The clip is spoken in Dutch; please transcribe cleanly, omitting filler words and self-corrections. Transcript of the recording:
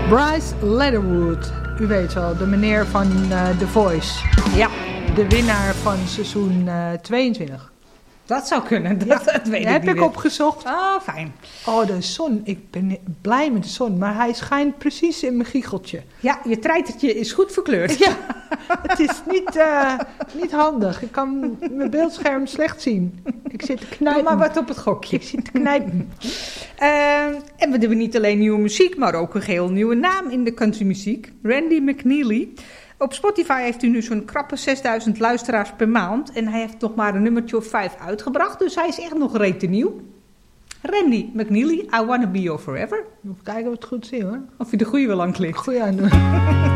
Bryce Leatherwood, u weet wel, de meneer van The Voice. Ja. De winnaar van seizoen 22. Dat zou kunnen, dat weet ik heb niet ik opgezocht. Ah, fijn. Oh, de zon. Ik ben blij met de zon, maar hij schijnt precies in mijn giecheltje. Ja, je treitertje is goed verkleurd. Ja, het is niet handig. Ik kan mijn beeldscherm slecht zien. Ik zit te knijpen. Doe maar wat op het gokje. Ik zit te knijpen. En we hebben niet alleen nieuwe muziek, maar ook een geheel nieuwe naam in de countrymuziek. Randy McNeely. Op Spotify heeft hij nu zo'n krappe 6000 luisteraars per maand. En hij heeft nog maar een nummertje of 5 uitgebracht. Dus hij is echt nog rete nieuw. Randy McNeely, I Wanna Be Your Forever. Even kijken of we het goed zien hoor. Of je de goede wil aanklikt. Goeie aan doen.